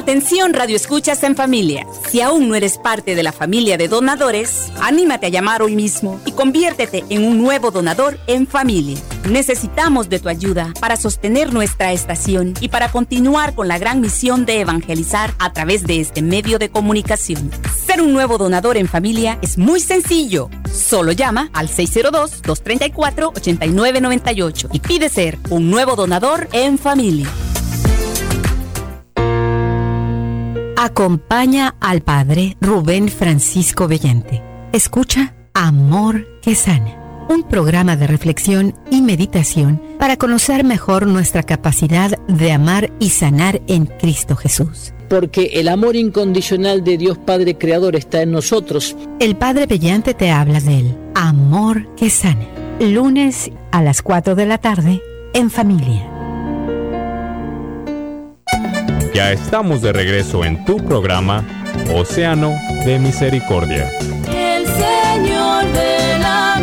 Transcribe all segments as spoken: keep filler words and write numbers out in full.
Atención, Radio Escuchas en Familia. Si aún no eres parte de la familia de donadores, anímate a llamar hoy mismo y conviértete en un nuevo donador en familia. Necesitamos de tu ayuda para sostener nuestra estación y para continuar con la gran misión de evangelizar a través de este medio de comunicación. Ser un nuevo donador en familia es muy sencillo. Solo llama al seis cero dos, dos tres cuatro, ocho nueve nueve ocho y pide ser un nuevo donador en familia. Acompaña al Padre Rubén Francisco Bellante. Escucha Amor que Sana, un programa de reflexión y meditación para conocer mejor nuestra capacidad de amar y sanar en Cristo Jesús. Porque el amor incondicional de Dios Padre Creador está en nosotros. El Padre Bellante te habla del Amor que Sana, lunes a las cuatro de la tarde en familia. Ya estamos de regreso en tu programa Océano de Misericordia. El Señor de la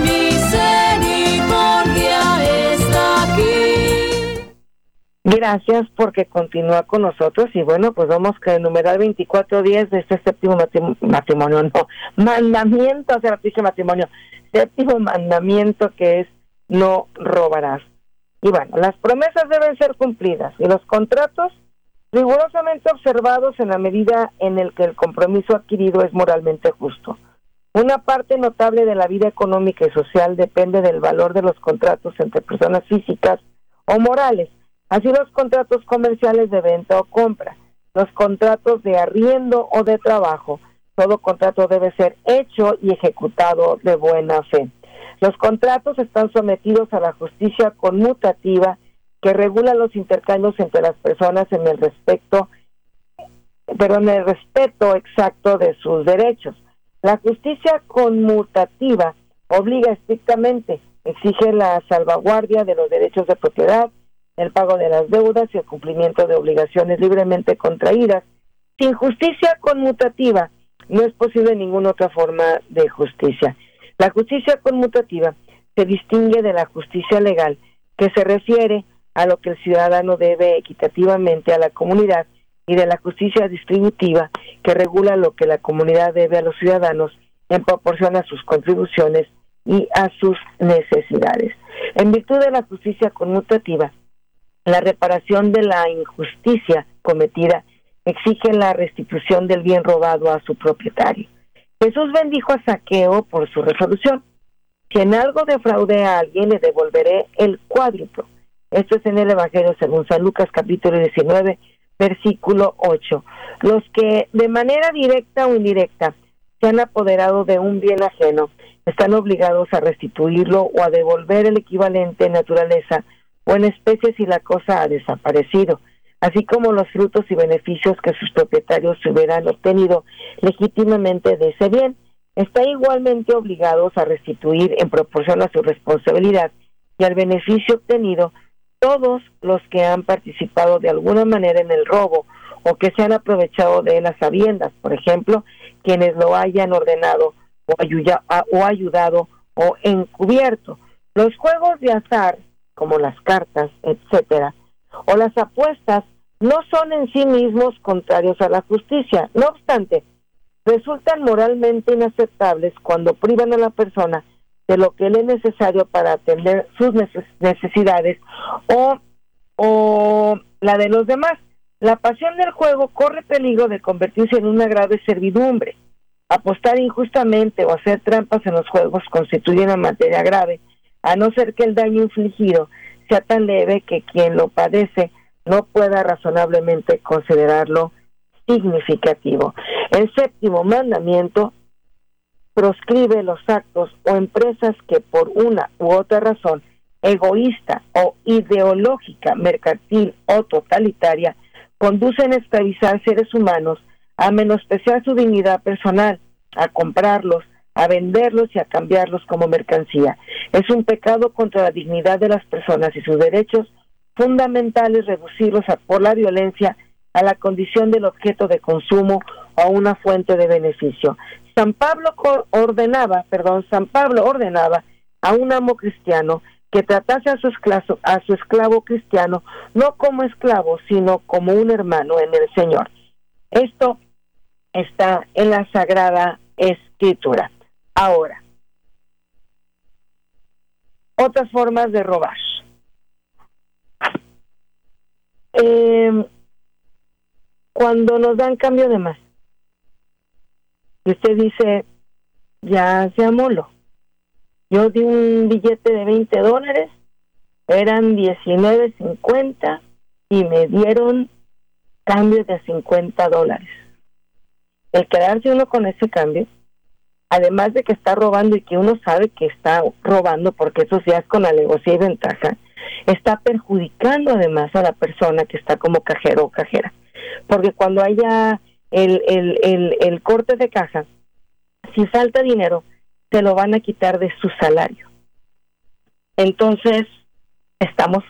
Misericordia está aquí. Gracias porque continúa con nosotros y bueno, pues vamos con el numeral veinticuatro diez de este séptimo matrimonio, no, mandamiento, o sea, dice matrimonio, séptimo mandamiento que es no robarás. Y bueno, las promesas deben ser cumplidas y los contratos rigurosamente observados en la medida en el que el compromiso adquirido es moralmente justo. Una parte notable de la vida económica y social depende del valor de los contratos entre personas físicas o morales, así los contratos comerciales de venta o compra, los contratos de arriendo o de trabajo. Todo contrato debe ser hecho y ejecutado de buena fe. Los contratos están sometidos a la justicia conmutativa que regula los intercambios entre las personas en el respecto, perdón, en el respeto exacto de sus derechos. La justicia conmutativa obliga estrictamente, exige la salvaguardia de los derechos de propiedad, el pago de las deudas y el cumplimiento de obligaciones libremente contraídas. Sin justicia conmutativa no es posible ninguna otra forma de justicia. La justicia conmutativa se distingue de la justicia legal, que se refiere a lo que el ciudadano debe equitativamente a la comunidad, y de la justicia distributiva, que regula lo que la comunidad debe a los ciudadanos en proporción a sus contribuciones y a sus necesidades. En virtud de la justicia conmutativa, la reparación de la injusticia cometida exige la restitución del bien robado a su propietario. Jesús bendijo a Zaqueo por su resolución: si en algo defraudé a alguien, le devolveré el cuádruplo. Esto es en el Evangelio según San Lucas, capítulo diecinueve, versículo ocho. Los que de manera directa o indirecta se han apoderado de un bien ajeno están obligados a restituirlo o a devolver el equivalente en naturaleza o en especie si la cosa ha desaparecido, así como los frutos y beneficios que sus propietarios hubieran obtenido legítimamente de ese bien. Están igualmente obligados a restituir en proporción a su responsabilidad y al beneficio obtenido todos los que han participado de alguna manera en el robo o que se han aprovechado de él a sabiendas, por ejemplo, quienes lo hayan ordenado o, ayuda, o ayudado o encubierto. Los juegos de azar, como las cartas, etcétera, o las apuestas, no son en sí mismos contrarios a la justicia. No obstante, resultan moralmente inaceptables cuando privan a la persona de lo que le es necesario para atender sus necesidades o, o la de los demás. La pasión del juego corre peligro de convertirse en una grave servidumbre. Apostar injustamente o hacer trampas en los juegos constituye una materia grave, a no ser que el daño infligido sea tan leve que quien lo padece no pueda razonablemente considerarlo significativo. El séptimo mandamiento proscribe los actos o empresas que por una u otra razón egoísta o ideológica, mercantil o totalitaria conducen a esclavizar seres humanos, a menospreciar su dignidad personal, a comprarlos, a venderlos y a cambiarlos como mercancía. Es un pecado contra la dignidad de las personas y sus derechos fundamentales reducirlos a, por la violencia a la condición del objeto de consumo o a una fuente de beneficio. San Pablo ordenaba, perdón, San Pablo ordenaba a un amo cristiano que tratase a su esclavo, a su esclavo cristiano no como esclavo, sino como un hermano en el Señor. Esto está en la Sagrada Escritura. Ahora, otras formas de robar. Eh, cuando nos dan cambio de más, y usted dice, ya se amoló, yo di un billete de veinte dólares, eran diecinueve cincuenta y me dieron cambio de cincuenta dólares. El quedarse uno con ese cambio, además de que está robando y que uno sabe que está robando, porque eso ya es con alevosía y ventaja, está perjudicando además a la persona que está como cajero o cajera. Porque cuando haya el, el, el, el corte de caja, si falta dinero, se lo van a quitar de su salario. Entonces, estamos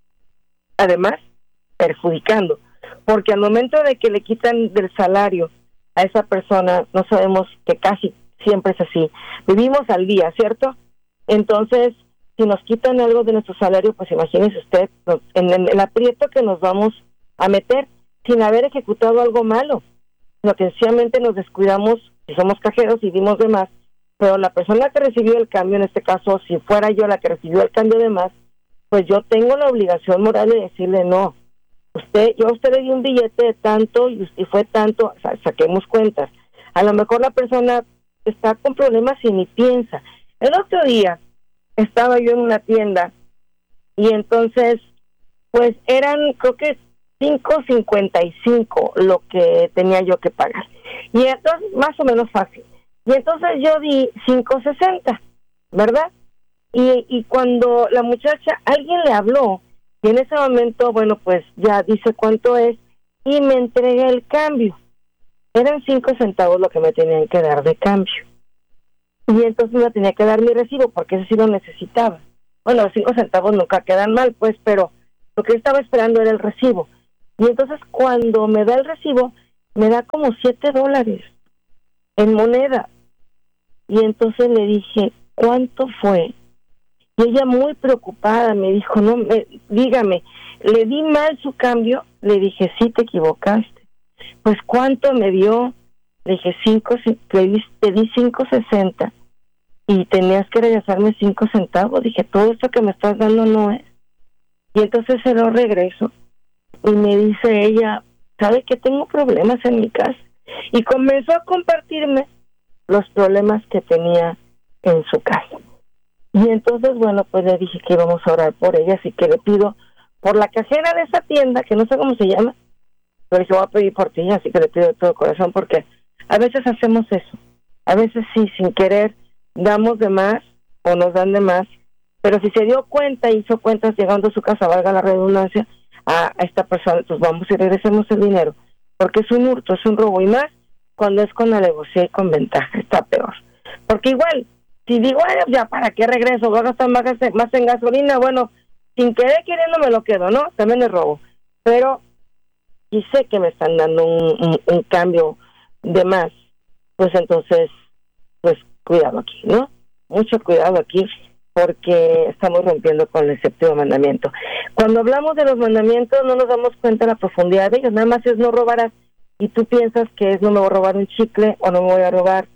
además perjudicando, porque al momento de que le quitan del salario a esa persona, no sabemos, que casi siempre es así, vivimos al día, ¿cierto? Entonces, si nos quitan algo de nuestro salario, pues imagínese usted nos, en el, el aprieto que nos vamos a meter sin haber ejecutado algo malo, sino que sencillamente nos descuidamos, si somos cajeros y dimos de más, pero la persona que recibió el cambio, en este caso, si fuera yo la que recibió el cambio de más, pues yo tengo la obligación moral de decirle, no, usted, yo a usted le di un billete de tanto y, y fue tanto, o sea, saquemos cuentas. A lo mejor la persona está con problemas y ni piensa. El otro día estaba yo en una tienda y entonces, pues eran, creo que cinco cincuenta y cinco lo que tenía yo que pagar. Y entonces, más o menos fácil. Y entonces yo di cinco sesenta, ¿verdad? Y, y cuando la muchacha, alguien le habló, y en ese momento, bueno, pues ya dice cuánto es, y me entrega el cambio. Eran cinco centavos lo que me tenían que dar de cambio. Y entonces me tenía que dar mi recibo, porque ese sí lo necesitaba. Bueno, los cinco centavos nunca quedan mal, pues, pero lo que yo estaba esperando era el recibo. Y entonces cuando me da el recibo, me da como siete dólares en moneda. Y entonces le dije, ¿cuánto fue? Y ella muy preocupada me dijo, no, me, dígame, ¿le di mal su cambio? Le dije, sí, te equivocaste. Pues, ¿cuánto me dio? Le dije, cinco, te di, te di cinco sesenta y tenías que regresarme cinco centavos. Dije, todo esto que me estás dando no es. Y entonces se lo regreso. Y me dice ella, ¿sabe que tengo problemas en mi casa? Y comenzó a compartirme los problemas que tenía en su casa. Y entonces, bueno, pues le dije que íbamos a orar por ella, así que le pido por la cajera de esa tienda, que no sé cómo se llama, pero dije, voy a pedir por ti, así que le pido de todo corazón, porque a veces hacemos eso. A veces sí, sin querer, damos de más o nos dan de más, pero si se dio cuenta, hizo cuentas llegando a su casa, valga la redundancia, a, a esta persona, pues vamos y regresemos el dinero, porque es un hurto, es un robo, y más cuando es con alevosía y con ventaja, está peor. Porque igual, si digo, ay, ya, ¿para qué regreso? Voy a gastar más, más en gasolina, bueno, sin querer queriendo me lo quedo, ¿no? También es robo. Pero, y sé que me están dando un, un, un cambio de más, pues entonces, pues cuidado aquí, ¿no? Mucho cuidado aquí, porque estamos rompiendo con el séptimo mandamiento. Cuando hablamos de los mandamientos, no nos damos cuenta de la profundidad de ellos, nada más es no robarás. Y tú piensas que es no me voy a robar un chicle o no me voy a robar,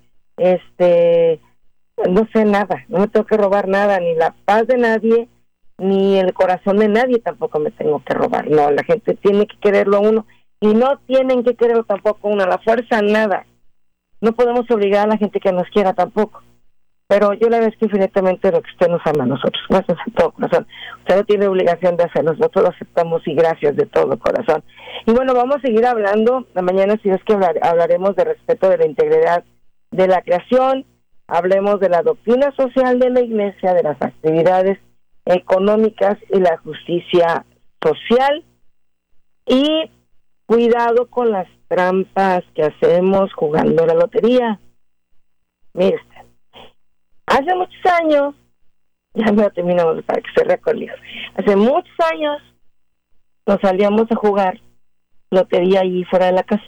este, no sé nada, no me tengo que robar nada, ni la paz de nadie, ni el corazón de nadie tampoco me tengo que robar. No, la gente tiene que quererlo a uno y no tienen que quererlo tampoco a uno, a la fuerza nada. No podemos obligar a la gente que nos quiera tampoco. Pero yo le agradezco infinitamente lo que usted nos ama a nosotros. Gracias de todo corazón. Usted no tiene obligación de hacerlo, nosotros lo aceptamos y gracias de todo corazón. Y bueno, vamos a seguir hablando. La mañana, si es que hablar, hablaremos de respeto de la integridad de la creación, hablemos de la doctrina social de la Iglesia, de las actividades económicas y la justicia social. Y cuidado con las trampas que hacemos jugando la lotería. Mire usted. Hace muchos años, ya me lo terminamos para que se recorrió. Hace muchos años nos salíamos a jugar lotería ahí fuera de la casa.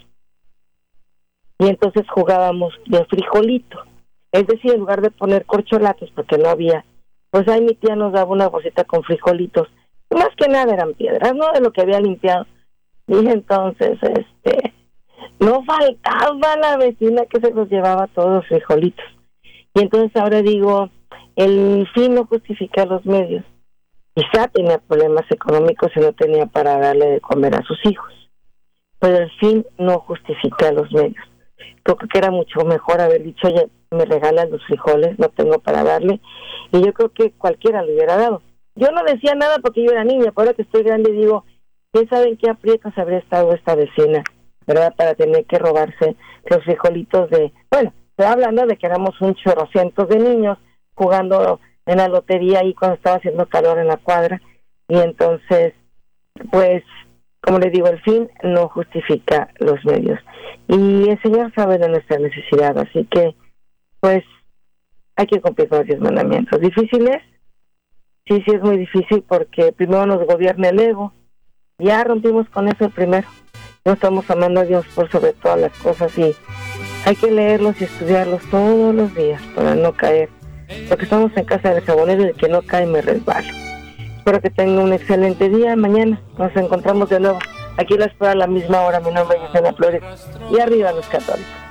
Y entonces jugábamos de frijolito. Es decir, en lugar de poner corcholatos, porque no había, pues ahí mi tía nos daba una bolsita con frijolitos. Y más que nada eran piedras, ¿no? De lo que había limpiado. Y entonces, este, no faltaba la vecina que se los llevaba todos los frijolitos. Y entonces ahora digo, el fin no justifica los medios. Quizá tenía problemas económicos y no tenía para darle de comer a sus hijos, pero el fin no justifica los medios. Creo que era mucho mejor haber dicho, oye, me regalan los frijoles, no tengo para darle, y yo creo que cualquiera le hubiera dado. Yo no decía nada porque yo era niña, pero ahora que estoy grande digo, ¿quién sabe en qué aprietos habría estado esta vecina, verdad, para tener que robarse los frijolitos de... Bueno, estoy hablando de que éramos un chorrocientos de niños jugando en la lotería ahí cuando estaba haciendo calor en la cuadra, y entonces, pues, como le digo, el fin no justifica los medios. Y el Señor sabe de nuestra necesidad, así que, pues, hay que cumplir con los diez mandamientos. ¿Difíciles? Sí, sí es muy difícil porque primero nos gobierna el ego. Ya rompimos con eso el primero. No estamos amando a Dios por sobre todas las cosas y hay que leerlos y estudiarlos todos los días para no caer. Porque estamos en casa del jabonero y el que no cae me resbalo. Espero que tengan un excelente día. Mañana nos encontramos de nuevo. Aquí la espero a la misma hora. Mi nombre es Yesenia Flores y arriba los católicos.